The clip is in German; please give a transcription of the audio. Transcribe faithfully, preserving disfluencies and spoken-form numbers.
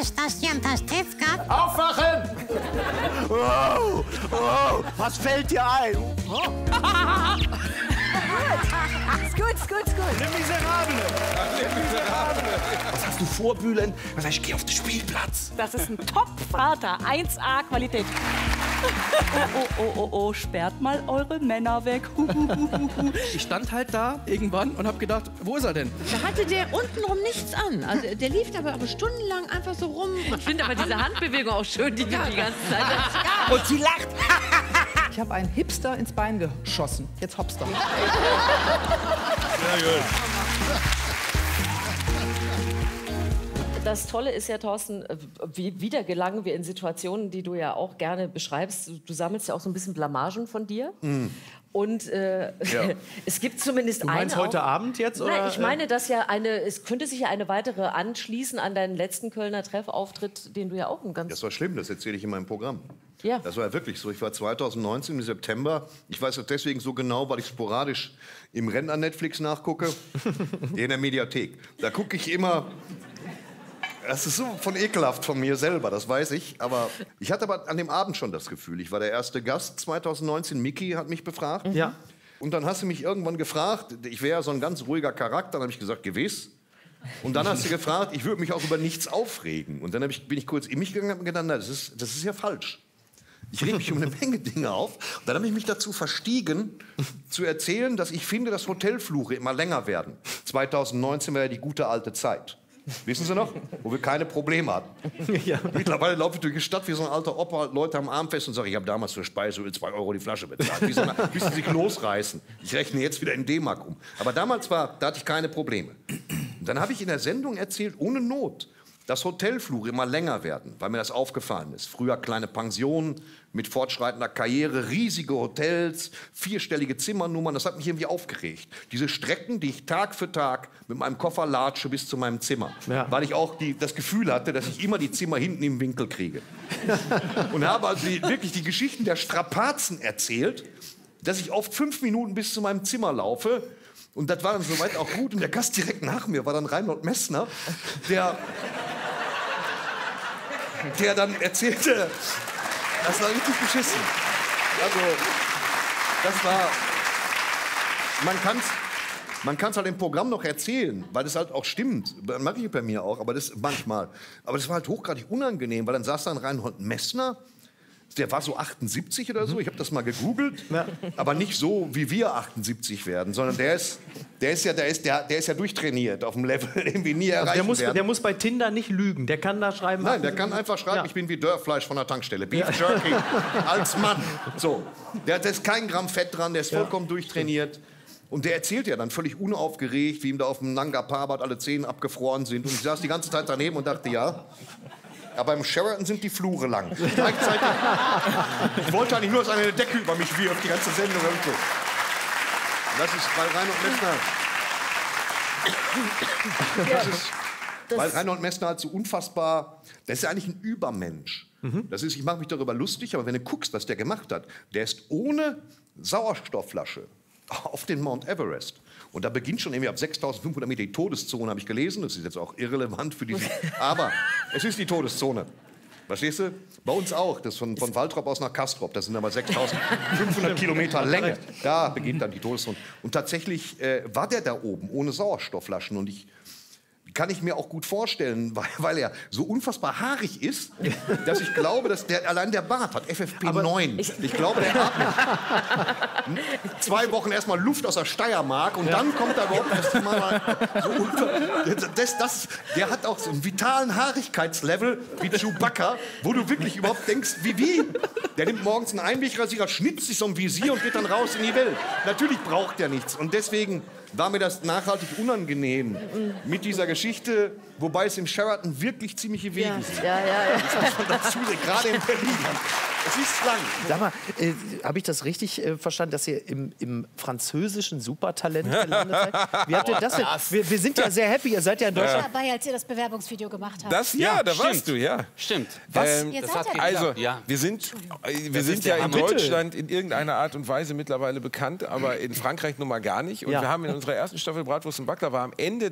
ist das hier ein Pastizka? Aufwachen! Wow, wow, was fällt dir ein? Ist gut, ist gut, ist gut. Le Miserable. Le Miserable. Was hast du vor, Bülent? Was heißt, ich geh auf den Spielplatz. Das ist ein Top-Vater, eins A Qualität. Oh, oh, oh, oh, oh, sperrt mal eure Männer weg. Ich stand halt da irgendwann und hab gedacht, wo ist er denn? Da hatte der untenrum nichts an. Also der lief aber, aber stundenlang einfach so rum. Ich finde aber diese Handbewegung auch schön, die du die ganze Zeit hast. Und sie lacht. Ich habe einen Hipster ins Bein geschossen. Jetzt Hopster. Sehr gut. Das Tolle ist ja, Thorsten, wie, wieder gelangen wir in Situationen, die du ja auch gerne beschreibst. Du, du sammelst ja auch so ein bisschen Blamagen von dir. Mm. Und äh, ja. es gibt zumindest eine. Du meinst eine heute auch, Abend jetzt? Oder? Nein, ich meine, dass ja eine, es könnte sich ja eine weitere anschließen an deinen letzten Kölner Treffauftritt, den du ja auch ein ganz... Das war schlimm, das erzähle ich in meinem Programm. Ja. Das war ja wirklich so. Ich war zweitausendneunzehn im September. Ich weiß das deswegen so genau, weil ich sporadisch im Rennen an Netflix nachgucke. In der Mediathek. Da gucke ich immer... Das ist so von ekelhaft von mir selber, das weiß ich. Aber ich hatte aber an dem Abend schon das Gefühl. Ich war der erste Gast zweitausendneunzehn. Miki hat mich befragt. Ja. Und dann hast du mich irgendwann gefragt, ich wäre ja so ein ganz ruhiger Charakter. Dann habe ich gesagt, gewiss. Und dann hast du gefragt, ich würde mich auch über nichts aufregen. Und dann ich, bin ich kurz in mich gegangen und gedacht, na, das ist, das ist ja falsch. Ich reg mich um eine Menge Dinge auf. Und dann habe ich mich dazu verstiegen, zu erzählen, dass ich finde, dass Hotelfluche immer länger werden. zweitausendneunzehn war ja die gute alte Zeit. Wissen Sie noch? Wo wir keine Probleme hatten. Ja. Mittlerweile laufe ich durch die Stadt wie so ein alter Opa, Leute am Arm fest und sage, ich habe damals für Speiseöl zwei Euro die Flasche bezahlt. Wie so eine, bis sie sich losreißen. Ich rechne jetzt wieder in D-Mark um. Aber damals war, da hatte ich keine Probleme. Und dann habe ich in der Sendung erzählt, ohne Not, dass Hotelfluche immer länger werden, weil mir das aufgefallen ist. Früher kleine Pensionen mit fortschreitender Karriere, riesige Hotels, vierstellige Zimmernummern, das hat mich irgendwie aufgeregt. Diese Strecken, die ich Tag für Tag mit meinem Koffer latsche bis zu meinem Zimmer, ja. Weil ich auch die, das Gefühl hatte, dass ich immer die Zimmer hinten im Winkel kriege. Und habe also die, wirklich die Geschichten der Strapazen erzählt, dass ich oft fünf Minuten bis zu meinem Zimmer laufe. Und das war dann soweit auch gut. Und der Gast direkt nach mir war dann Reinhold Messner, der, der dann erzählte, das war richtig beschissen. Also, das war, man kann's, man kann's halt im Programm noch erzählen, weil das halt auch stimmt. Das mache ich bei mir auch, aber das manchmal. Aber das war halt hochgradig unangenehm, weil dann saß dann Reinhold Messner. Der war so achtundsiebzig oder so, ich habe das mal gegoogelt, ja. Aber nicht so, wie wir achtundsiebzig werden, sondern der ist, der ist, ja, der ist, der, der ist ja durchtrainiert auf dem Level, den wir nie erreichen also der muss, werden. Der muss bei Tinder nicht lügen, der kann da schreiben... Nein, der kann einfach schreiben, ja. Ich bin wie Dörrfleisch von der Tankstelle, Beef ja. Jerky, als Mann. So. Der, der ist kein Gramm Fett dran, der ist vollkommen ja. durchtrainiert. Und der erzählt ja dann völlig unaufgeregt, wie ihm da auf dem Nanga Parbat alle Zähne abgefroren sind. Und ich saß die ganze Zeit daneben und dachte, ja... Aber beim Sheraton sind die Flure lang. Gleichzeitig, ich wollte eigentlich nur, dass eine Decke über mich wirft, die ganze Sendung. Und so. Das ist, weil Reinhold Messner... Das ist, weil Reinhold Messner halt so unfassbar... Der ist ja eigentlich ein Übermensch. Mhm. Das ist, ich mache mich darüber lustig, aber wenn du guckst, was der gemacht hat, der ist ohne Sauerstoffflasche auf den Mount Everest. Und da beginnt schon irgendwie ab sechstausendfünfhundert Meter die Todeszone, habe ich gelesen. Das ist jetzt auch irrelevant für diese... Aber es ist die Todeszone. Verstehst du? Bei uns auch. Das ist von, von Waltrop aus nach Castrop. Das sind aber sechstausendfünfhundert Kilometer Länge. Da beginnt dann die Todeszone. Und tatsächlich äh, war der da oben ohne Sauerstoffflaschen. Und ich... kann ich mir auch gut vorstellen, weil, weil er so unfassbar haarig ist, dass ich glaube, dass der, allein der Bart hat F F P neun. Ich, ich glaube, der atmet zwei Wochen erstmal Luft aus der Steiermark und ja. Dann kommt da überhaupt erst mal so unter, das, das, der hat auch so einen vitalen Haarigkeitslevel wie Chewbacca, wo du wirklich überhaupt denkst, wie wie? Der nimmt morgens einen Einwegrasierer, schnitzt sich so ein Visier und geht dann raus in die Welt. Natürlich braucht er nichts und deswegen war mir das nachhaltig unangenehm mit dieser Geschichte, wobei es im Sheraton wirklich ziemliche Wege ja. sind. Ja, ja, ja. Das muss man dazu sehen, gerade in Berlin. Es ist lang. Sag mal, äh, habe ich das richtig äh, verstanden, dass ihr im, im französischen Supertalent gelandet seid? Wie habt ihr das denn? Wir, wir sind ja sehr happy, ihr seid ja in Deutschland. Ich war dabei, als ihr das Bewerbungsvideo gemacht habt. Das, ja, ja da stimmt. warst du, ja. Stimmt. Was? Ähm, Ihr das seid hat ja Also, ja. wir sind, wir Das sind ist ja der in Hammer. Deutschland in irgendeiner Art und Weise mittlerweile bekannt, aber in Frankreich nun mal gar nicht. Und Ja. wir haben in unserer ersten Staffel Bratwurst und Baklava am Ende